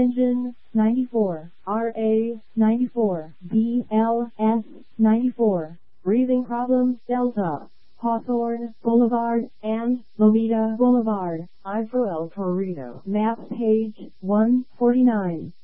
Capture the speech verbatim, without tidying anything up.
Engine, ninety-four, R A, ninety-four, B L S, ninety-four, breathing problems, Delta, Hawthorne Boulevard, and Lomita Boulevard, I for El Torito. Map page one forty-nine.